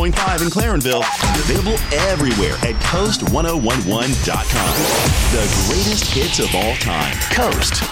in Clarenville, available everywhere at Coast1011.com. The greatest hits of all time. Coast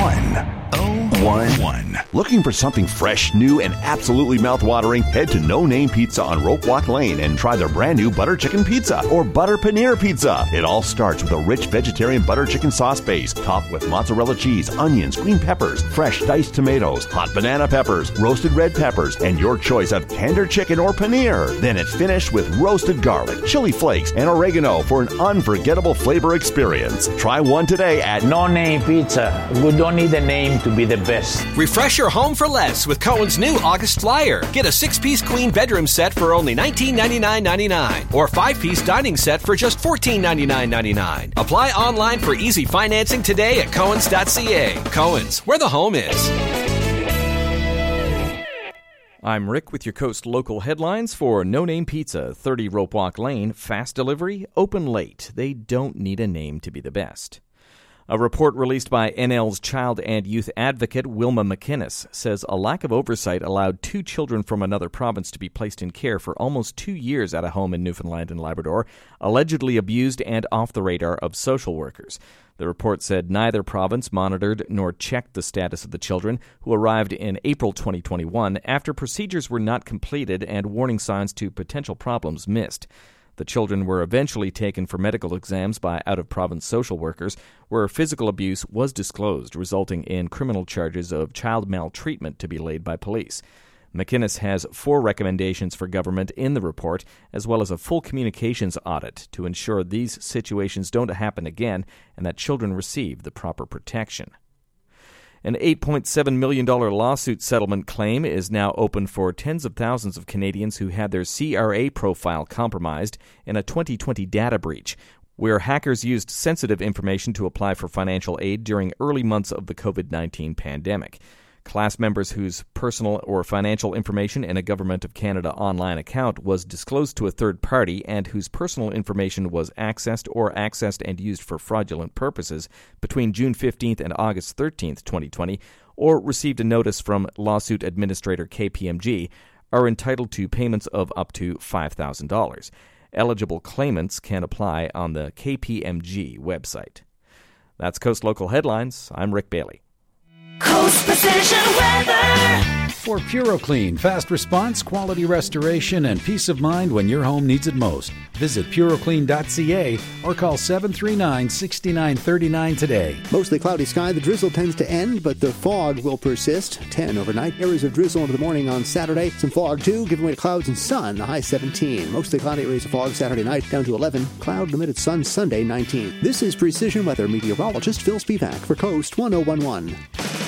101. Looking for something fresh, new, and absolutely mouth-watering? Head to No Name Pizza on Rope Walk Lane and try their brand new butter chicken pizza or butter paneer pizza. It all starts with a rich vegetarian butter chicken sauce base, topped with mozzarella cheese, onions, green peppers, fresh diced tomatoes, hot banana peppers, roasted red peppers, and your choice of tender chicken or paneer. Then it's finished with roasted garlic, chili flakes, and oregano for an unforgettable flavor experience. Try one today at No Name Pizza. We don't need a name to be the best. Refresh your home for less with Cohen's new August flyer. Get a 6-piece queen bedroom set for only $1999.99 or 5-piece dining set for just $1499.99. Apply online for easy financing today at Cohens.ca. Cohen's, where the home is. I'm Rick with your Coast Local headlines for No Name Pizza, 30 Rope Walk Lane. Fast delivery, open late. They don't need a name to be the best. A report released by NL's child and youth advocate Wilma McInnes says a lack of oversight allowed 2 children from another province to be placed in care for almost 2 years at a home in Newfoundland and Labrador, allegedly abused and off the radar of social workers. The report said neither province monitored nor checked the status of the children, who arrived in April 2021 after procedures were not completed and warning signs to potential problems missed. The children were eventually taken for medical exams by out-of-province social workers, where physical abuse was disclosed, resulting in criminal charges of child maltreatment to be laid by police. McInnes has 4 recommendations for government in the report, as well as a full communications audit to ensure these situations don't happen again and that children receive the proper protection. An $8.7 million lawsuit settlement claim is now open for tens of thousands of Canadians who had their CRA profile compromised in a 2020 data breach, where hackers used sensitive information to apply for financial aid during early months of the COVID-19 pandemic. Class members whose personal or financial information in a Government of Canada online account was disclosed to a third party and whose personal information was accessed and used for fraudulent purposes between June 15th and August 13th, 2020, or received a notice from lawsuit administrator KPMG, are entitled to payments of up to $5,000. Eligible claimants can apply on the KPMG website. That's Coast Local Headlines. I'm Rick Bailey. Coast Precision Weather. For PuroClean, fast response, quality restoration, and peace of mind when your home needs it most. Visit PuroClean.ca or call 739-6939 today. Mostly cloudy sky. The drizzle tends to end, but the fog will persist. 10 overnight. Areas of drizzle into the morning on Saturday. Some fog, too, giving way to clouds and sun. The high 17. Mostly cloudy areas of fog Saturday night down to 11. Cloud limited sun Sunday 19. This is Precision Weather meteorologist Phil Spivak for Coast 1011.